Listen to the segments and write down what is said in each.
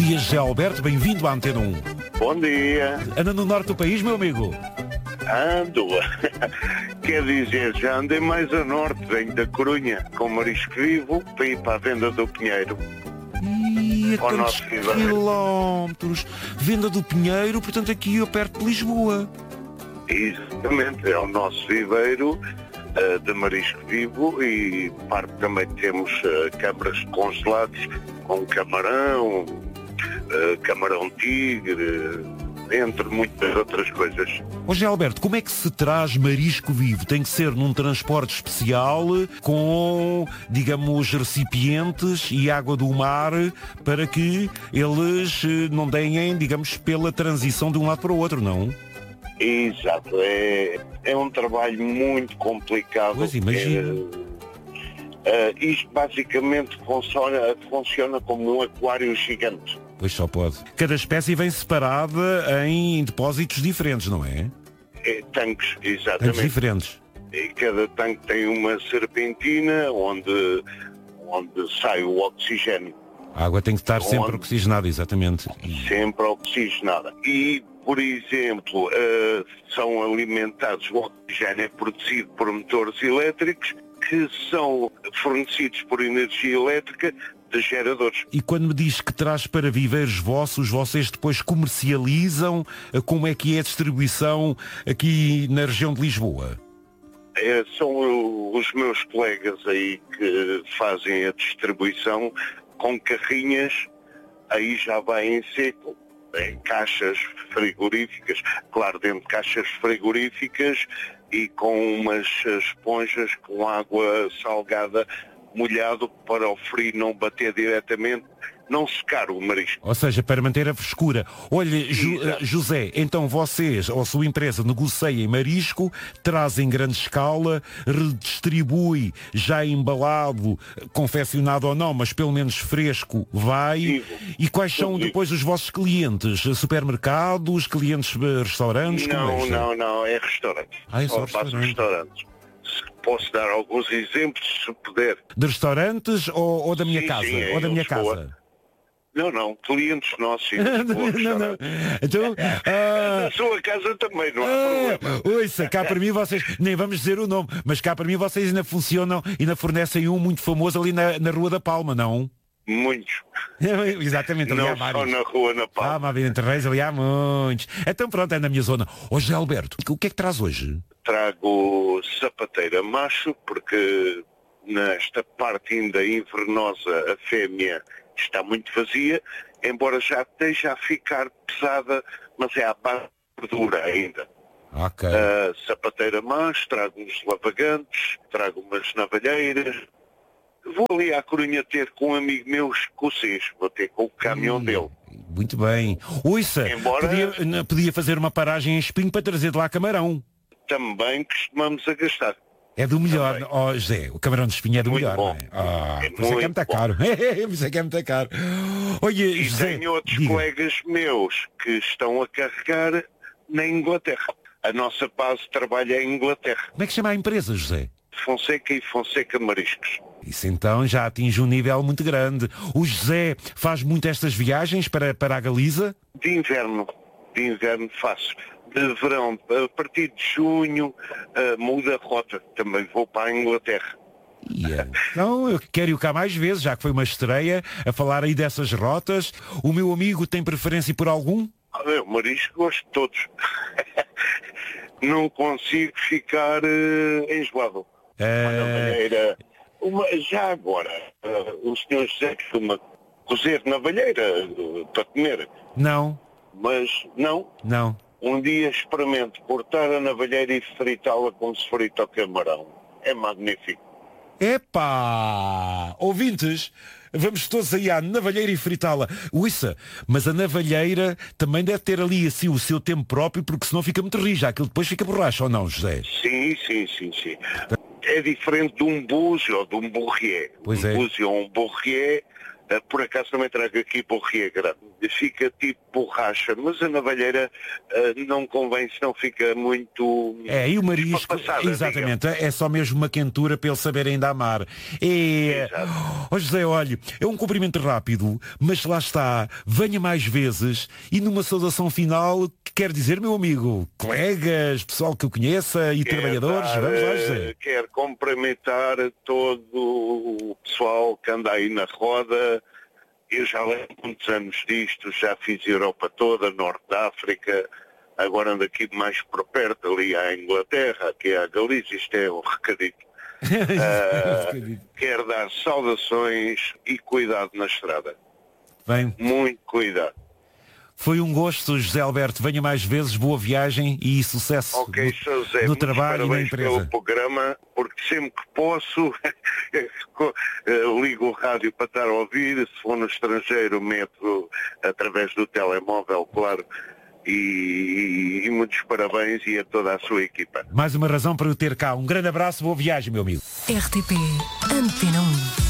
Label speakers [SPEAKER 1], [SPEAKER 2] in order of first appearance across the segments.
[SPEAKER 1] dia, José Alberto, bem-vindo à Antena 1.
[SPEAKER 2] Bom dia.
[SPEAKER 1] Anda no norte do país, meu amigo?
[SPEAKER 2] Ando. Quer dizer, já andei mais a norte, venho da Corunha, com marisco vivo, para ir para a venda do Pinheiro.
[SPEAKER 1] E a
[SPEAKER 2] Ao
[SPEAKER 1] tantos
[SPEAKER 2] nosso viveiro.
[SPEAKER 1] quilómetros. Venda do Pinheiro, portanto aqui eu perto de Lisboa.
[SPEAKER 2] Exatamente, é o nosso viveiro de marisco vivo e parte também temos câmaras de congelados com camarão, camarão tigre, entre muitas outras coisas.
[SPEAKER 1] Ô José Alberto, como é que se traz marisco vivo? Tem que ser num transporte especial com, digamos, recipientes e água do mar para que eles não deem, digamos, pela transição de um lado para o outro, não?
[SPEAKER 2] Exato, é um trabalho muito complicado.
[SPEAKER 1] Pois imagino.
[SPEAKER 2] Isto basicamente funciona como um aquário gigante.
[SPEAKER 1] Pois só pode. Cada espécie vem separada em depósitos diferentes, não é?
[SPEAKER 2] Tanques,
[SPEAKER 1] Tanques
[SPEAKER 2] exatamente.
[SPEAKER 1] diferentes.
[SPEAKER 2] E cada tanque tem uma serpentina onde sai o oxigênio,
[SPEAKER 1] A água tem que estar sempre
[SPEAKER 2] Onde?
[SPEAKER 1] oxigenada, exatamente.
[SPEAKER 2] sempre oxigenada. E, por exemplo, são alimentados, o oxigênio é produzido por motores elétricos que são fornecidos por energia elétrica de geradores.
[SPEAKER 1] E quando me diz que traz para viveiros vossos, vocês depois comercializam, como é que é a distribuição aqui na região de Lisboa?
[SPEAKER 2] São os meus colegas aí que fazem a distribuição com carrinhas, aí já vai em seco, em caixas frigoríficas, claro, dentro de caixas frigoríficas e com umas esponjas com água salgada molhado para o frio não bater diretamente, não secar o marisco.
[SPEAKER 1] Ou seja, para manter a frescura. Olha,
[SPEAKER 2] Exato.
[SPEAKER 1] José, então vocês, ou a sua empresa, negociem marisco, trazem em grande escala, redistribui já embalado, confeccionado ou não, mas pelo menos fresco, vai.
[SPEAKER 2] Vivo.
[SPEAKER 1] E quais são
[SPEAKER 2] Tudo
[SPEAKER 1] depois os vossos clientes? Supermercados, clientes restaurantes? como é isto?
[SPEAKER 2] Não, é restaurante.
[SPEAKER 1] Ah, é só
[SPEAKER 2] faço
[SPEAKER 1] restaurante.
[SPEAKER 2] restaurantes. Posso dar alguns exemplos, se puder.
[SPEAKER 1] De restaurantes ou da minha
[SPEAKER 2] Sim,
[SPEAKER 1] casa?
[SPEAKER 2] sim,
[SPEAKER 1] ou da
[SPEAKER 2] em
[SPEAKER 1] minha
[SPEAKER 2] Lisboa.
[SPEAKER 1] casa?
[SPEAKER 2] Não, clientes nossos.
[SPEAKER 1] Não. Então,
[SPEAKER 2] Na sua casa também, não há problema.
[SPEAKER 1] Ouça, cá para mim vocês, nem vamos dizer o nome, mas cá para mim vocês ainda funcionam, ainda fornecem um muito famoso ali na Rua da Palma, não?
[SPEAKER 2] Muitos.
[SPEAKER 1] Exatamente, ali há
[SPEAKER 2] Não só
[SPEAKER 1] vários.
[SPEAKER 2] na rua, na Palma.
[SPEAKER 1] Uma vida entre reis, ali há muitos. Então pronto, é na minha zona. Hoje, Alberto, o que é que traz hoje?
[SPEAKER 2] Trago sapateira macho, porque nesta parte ainda invernosa a fêmea está muito vazia, embora já esteja a ficar pesada, mas é à base de gordura ainda.
[SPEAKER 1] Ok.
[SPEAKER 2] Sapateira macho, trago uns lavagantes, trago umas navalheiras. Vou ali à Corunha ter com um amigo meu escocês, vou ter com o caminhão dele.
[SPEAKER 1] Muito bem. Ouça,
[SPEAKER 2] Embora-
[SPEAKER 1] podia fazer uma paragem em Espinho para trazer de lá camarão.
[SPEAKER 2] Também costumamos a gastar.
[SPEAKER 1] É do melhor,
[SPEAKER 2] Também.
[SPEAKER 1] ó José, o camarão de espinho é do
[SPEAKER 2] Muito
[SPEAKER 1] melhor,
[SPEAKER 2] bom.
[SPEAKER 1] não é?
[SPEAKER 2] É
[SPEAKER 1] Por isso é que é muito
[SPEAKER 2] muito bom.
[SPEAKER 1] caro. Por isso é que é muito caro. Olha,
[SPEAKER 2] E
[SPEAKER 1] José,
[SPEAKER 2] tenho outros
[SPEAKER 1] diga.
[SPEAKER 2] colegas meus que estão a carregar na Inglaterra. A nossa base trabalha em Inglaterra.
[SPEAKER 1] Como é que chama a empresa, José?
[SPEAKER 2] Fonseca e Fonseca Mariscos.
[SPEAKER 1] Isso então já atinge um nível muito grande. O José faz muito estas viagens para a Galiza?
[SPEAKER 2] De inverno faço. De verão, a partir de junho, muda a rota. Também vou para a Inglaterra.
[SPEAKER 1] Não, eu quero ir cá mais vezes, já que foi uma estreia, a falar aí dessas rotas. O meu amigo tem preferência por algum?
[SPEAKER 2] Eu marisco gosto de todos. Não consigo ficar enjoado. Uma navalheira. Já agora, o senhor José costuma cozer navalheira para comer,
[SPEAKER 1] Não,
[SPEAKER 2] mas não. Um dia experimente cortar a navalheira e fritá-la como se frita o camarão. É magnífico.
[SPEAKER 1] Epá! Ouvintes, vamos todos aí à navalheira e fritá-la. Uissa, mas a navalheira também deve ter ali assim o seu tempo próprio, porque senão fica muito rija. Aquilo depois fica borracha, ou não, José?
[SPEAKER 2] Sim. É diferente de um búzio ou de um bourrier.
[SPEAKER 1] Pois
[SPEAKER 2] um
[SPEAKER 1] é.
[SPEAKER 2] búzio ou um bourrier Por acaso também trago aqui borria grande. Fica tipo borracha, mas a navalheira não convém, senão fica muito...
[SPEAKER 1] E o marisco, exatamente, digamos. É só mesmo uma quentura para ele saber ainda amar. José, olha, é um cumprimento rápido, mas lá está, venha mais vezes e numa saudação final, quer dizer, meu amigo, colegas, pessoal que o conheça e trabalhadores, vamos lá, José.
[SPEAKER 2] Quero cumprimentar todo o pessoal que anda aí na roda. Eu já levo muitos anos disto, já fiz a Europa toda, Norte da África, agora ando aqui mais por perto, ali à Inglaterra, aqui à Galícia, isto é um recadito. Quero dar saudações e cuidado na estrada.
[SPEAKER 1] Bem.
[SPEAKER 2] Muito cuidado.
[SPEAKER 1] Foi um gosto, José Alberto. Venha mais vezes, boa viagem e sucesso no trabalho e na empresa.
[SPEAKER 2] Pelo programa, porque sempre que posso ligo o rádio para estar a ouvir, se for no estrangeiro meto através do telemóvel, claro, e muitos parabéns e a toda a sua equipa.
[SPEAKER 1] Mais uma razão para o ter cá. Um grande abraço, boa viagem, meu amigo.
[SPEAKER 3] RTP Antena 1.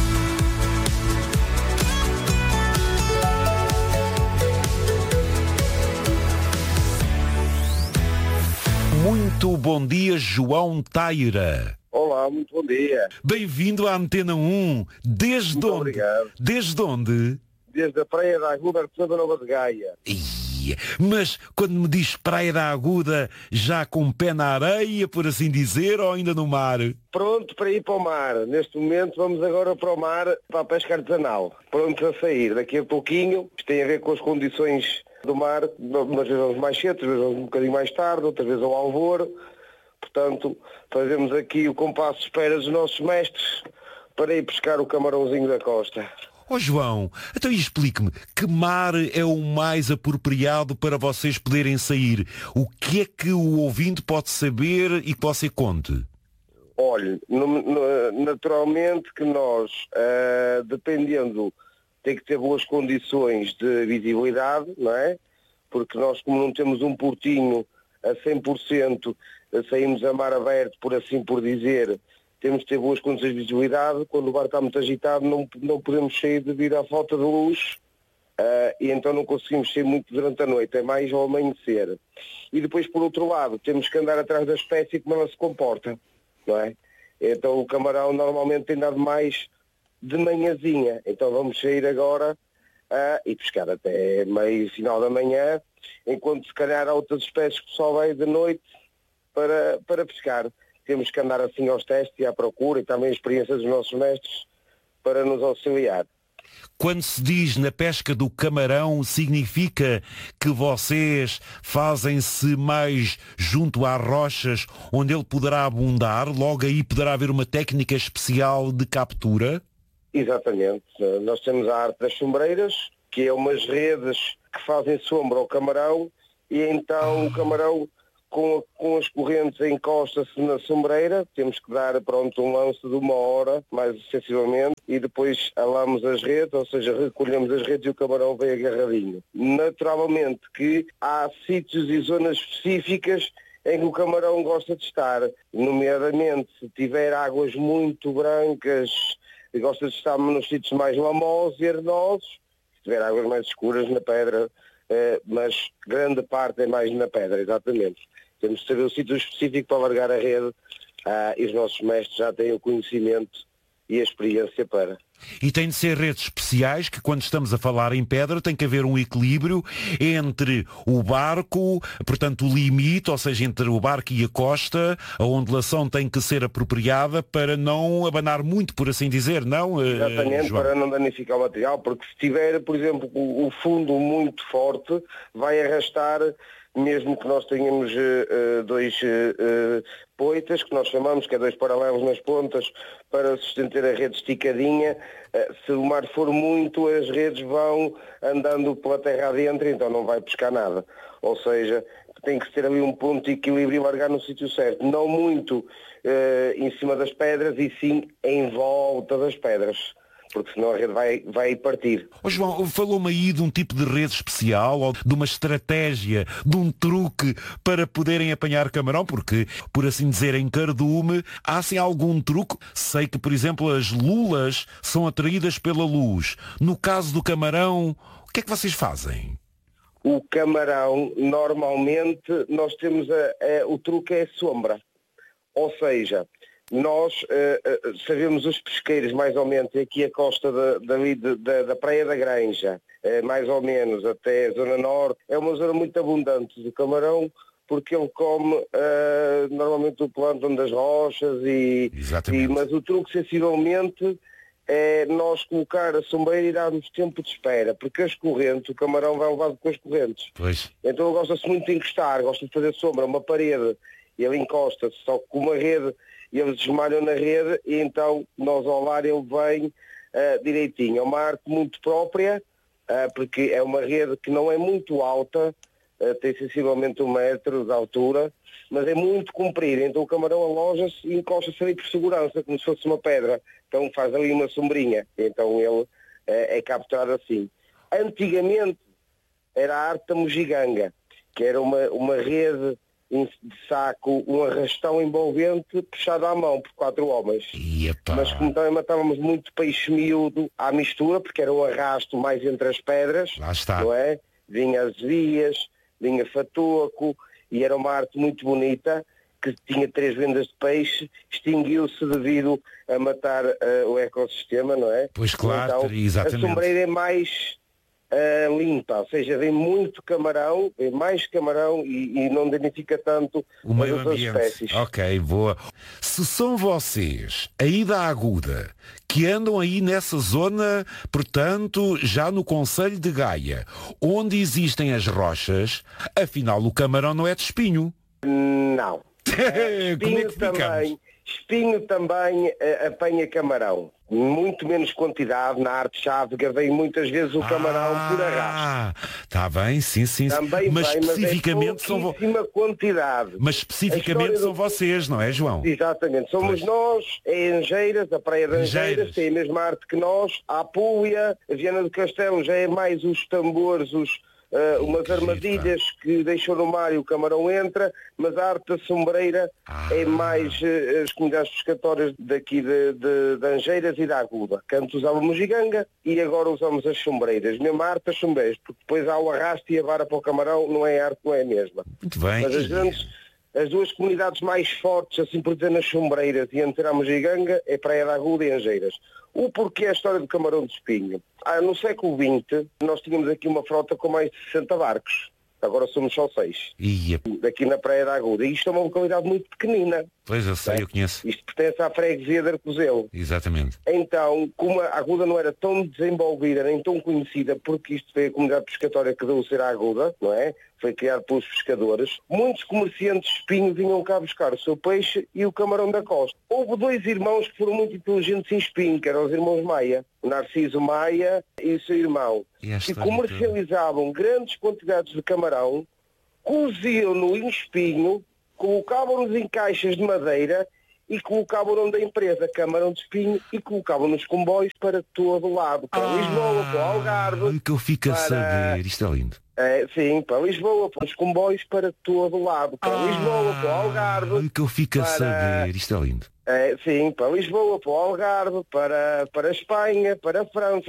[SPEAKER 1] Muito bom dia, João Taira.
[SPEAKER 4] Olá, muito bom dia.
[SPEAKER 1] Bem-vindo à Antena 1. Desde
[SPEAKER 4] muito
[SPEAKER 1] onde?
[SPEAKER 4] Obrigado.
[SPEAKER 1] Desde onde?
[SPEAKER 4] Desde a Praia da Aguda, Artesã Nova de Gaia.
[SPEAKER 1] Mas quando me diz Praia da Aguda, já com pé na areia, por assim dizer, ou ainda no mar?
[SPEAKER 4] Pronto para ir para o mar. Neste momento vamos agora para o mar, para a pesca artesanal. Prontos a sair. Daqui a pouquinho, isto tem a ver com as condições do mar, umas vezes vamos mais cedo, outras vezes vamos um bocadinho mais tarde, outras vezes ao alvor. Portanto, fazemos aqui o compasso de espera dos nossos mestres para ir pescar o camarãozinho da costa.
[SPEAKER 1] João, então explique-me, que mar é o mais apropriado para vocês poderem sair? O que é que o ouvinte pode saber e que você conte?
[SPEAKER 4] Olhe, naturalmente que nós, dependendo, tem que ter boas condições de visibilidade, não é? Porque nós, como não temos um portinho a 100%, saímos a mar aberto, por assim por dizer, temos de ter boas condições de visibilidade. Quando o bar está muito agitado não podemos sair devido à falta de luz e então não conseguimos sair muito durante a noite, é mais ao amanhecer. E depois, por outro lado, temos que andar atrás da espécie como ela se comporta, não é? Então o camarão normalmente tem dado mais de manhãzinha, então vamos sair agora e pescar até meio final da manhã, enquanto se calhar há outras espécies que só vai de noite para pescar. Temos que andar assim aos testes e à procura e também a experiência dos nossos mestres para nos auxiliar.
[SPEAKER 1] Quando se diz na pesca do camarão, significa que vocês fazem-se mais junto às rochas onde ele poderá abundar, logo aí poderá haver uma técnica especial de captura?
[SPEAKER 4] Exatamente. Nós temos a arte das sombreiras, que é umas redes que fazem sombra ao camarão e então o camarão com as correntes encosta-se na sombreira, temos que dar um lance de 1 hora, mais sensivelmente, e depois alamos as redes, ou seja, recolhemos as redes e o camarão vem agarradinho. Naturalmente que há sítios e zonas específicas em que o camarão gosta de estar, nomeadamente se tiver águas muito brancas, gosta de estar nos sítios mais lamosos e arenosos, se tiver águas mais escuras na pedra, mas grande parte é mais na pedra, exatamente. Temos de saber o sítio específico para largar a rede e os nossos mestres já têm o conhecimento e a experiência para.
[SPEAKER 1] E tem de ser redes especiais que, quando estamos a falar em pedra, tem que haver um equilíbrio entre o barco, portanto o limite, ou seja, entre o barco e a costa, a ondulação tem que ser apropriada para não abanar muito, por assim dizer, não?
[SPEAKER 4] Exatamente, João? Para não danificar o material, porque se tiver, por exemplo, o fundo muito forte, vai arrastar, mesmo que nós tenhamos dois poitas, que nós chamamos, que é 2 paralelos nas pontas, para sustentar a rede esticadinha, se o mar for muito, as redes vão andando pela terra adentro, então não vai pescar nada. Ou seja, tem que ter ali um ponto de equilíbrio e largar no sítio certo. Não muito em cima das pedras, e sim em volta das pedras. porque senão a rede vai partir.
[SPEAKER 1] João, falou-me aí de um tipo de rede especial, ou de uma estratégia, de um truque para poderem apanhar camarão, porque, por assim dizer, em cardume, há assim algum truque? Sei que, por exemplo, as lulas são atraídas pela luz. No caso do camarão, o que é que vocês fazem?
[SPEAKER 4] O camarão, normalmente, nós temos o truque é a sombra. Ou seja, nós sabemos os pesqueiros, mais ou menos, aqui a costa da Praia da Granja, mais ou menos, até a Zona Norte, é uma zona muito abundante do camarão, porque ele come normalmente o plâncton das rochas, mas o truque, sensivelmente, é nós colocar a sombreira e darmos tempo de espera, porque as correntes, o camarão vai levado com as correntes.
[SPEAKER 1] Pois.
[SPEAKER 4] Então ele gosta-se muito de encostar, gosta de fazer sombra, uma parede, e ele encosta-se só com uma rede, e eles desmalham na rede, e então nós ao lar ele vem direitinho. É uma arte muito própria, porque é uma rede que não é muito alta, tem sensivelmente 1 metro de altura, mas é muito comprida, então o camarão aloja-se e encosta-se ali por segurança, como se fosse uma pedra. Então faz ali uma sombrinha, então ele é capturado assim. Antigamente era a arte da mojiganga, que era uma rede de saco, um arrastão envolvente puxado à mão por 4 homens.
[SPEAKER 1] Epa.
[SPEAKER 4] Mas como também matávamos muito peixe miúdo à mistura, porque era um arrasto mais entre as pedras,
[SPEAKER 1] Lá está.
[SPEAKER 4] não é? Vinha as vias, vinha fatoco, e era uma arte muito bonita, que tinha 3 vendas de peixe, extinguiu-se devido a matar o ecossistema, não é?
[SPEAKER 1] Pois claro,
[SPEAKER 4] então,
[SPEAKER 1] exatamente.
[SPEAKER 4] a sombreira é mais limpa, ou seja, vem muito camarão, vem mais camarão e não danifica tanto
[SPEAKER 1] O
[SPEAKER 4] as
[SPEAKER 1] meio
[SPEAKER 4] outras
[SPEAKER 1] ambiente.
[SPEAKER 4] espécies.
[SPEAKER 1] Ok, boa. Se são vocês, aí da Aguda, que andam aí nessa zona, portanto, já no concelho de Gaia, onde existem as rochas, afinal o camarão não é de espinho.
[SPEAKER 4] Não.
[SPEAKER 1] Como é que ficamos?
[SPEAKER 4] Espinho também apanha camarão. Muito menos quantidade, na arte chávega vem muitas vezes o camarão por arrasto.
[SPEAKER 1] Está bem, sim.
[SPEAKER 4] Também
[SPEAKER 1] Mas
[SPEAKER 4] vem,
[SPEAKER 1] especificamente
[SPEAKER 4] mas é quantidade.
[SPEAKER 1] Mas especificamente são vocês, não é, João?
[SPEAKER 4] Exatamente, somos nós, é Angeiras, a Praia de Angeiras, tem a mesma arte que nós, a Apulia, a Viana do Castelo já é mais os tambores, umas armadilhas que deixou no mar e o camarão entra, mas a arte da sombreira é mais as comunidades pescatórias daqui de Angeiras e da Aguda, que antes usávamos giganga e agora usamos as sombreiras, mesmo a arte das sombreiras, porque depois há o arrasto e a vara para o camarão, não é a arte, não é a mesma.
[SPEAKER 1] Muito bem.
[SPEAKER 4] Mas as 2 comunidades mais fortes, assim por dizer, nas sombreiras e antes era a Mojiganga, é Praia da Aguda e Angeiras. O porquê é a história do camarão de espinho? No século XX, nós tínhamos aqui uma frota com mais de 60 barcos. Agora somos só 6. Aqui na Praia da Aguda. E isto é uma localidade muito pequenina.
[SPEAKER 1] Pois, eu sei, eu conheço.
[SPEAKER 4] Isto pertence à freguesia de Arcozelo.
[SPEAKER 1] Exatamente.
[SPEAKER 4] Então, como a Aguda não era tão desenvolvida, nem tão conhecida, porque isto foi a comunidade pescatória que deu o ser à Aguda, não é? Foi criado pelos pescadores. Muitos comerciantes de espinho vinham cá buscar o seu peixe e o camarão da costa. Houve 2 irmãos que foram muito inteligentes em espinho, que eram os irmãos Maia, o Narciso Maia e o seu irmão, que comercializavam grandes quantidades de camarão, coziam-no em espinho, colocavam-nos em caixas de madeira e colocavam-no da empresa camarão de espinho e colocavam nos comboios para todo o lado, para Lisboa, para o Algarve.
[SPEAKER 1] Que eu fico a saber, isto é lindo.
[SPEAKER 4] Sim, para Lisboa, para os comboios para todo o lado, para Lisboa, para o Algarve.
[SPEAKER 1] Que eu fico a saber, isto é lindo.
[SPEAKER 4] Sim, para Lisboa, para o Algarve, para a Espanha, para a França.